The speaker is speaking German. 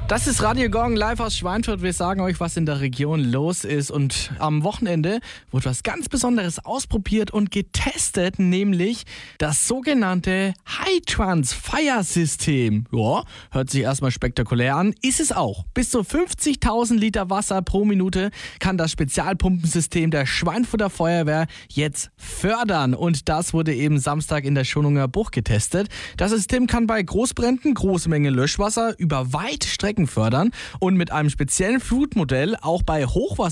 Das ist Radio Gong live aus Schweinfurt. Wir sagen euch, was in der Region los ist. Und am Wochenende wurde was ganz Besonderes ausprobiert und getestet, nämlich das sogenannte High-Trans-Fire-System. Ja, hört sich erstmal spektakulär an, ist es auch. Bis zu 50.000 Liter Wasser pro Minute kann das Spezialpumpensystem der Schweinfurter Feuerwehr jetzt fördern. Und das wurde eben Samstag in der Schonunger Bucht getestet. Das System kann bei Großbränden große Mengen Löschwasser über weite Strecken fördern und mit einem speziellen Flutmodell auch bei Hochwasser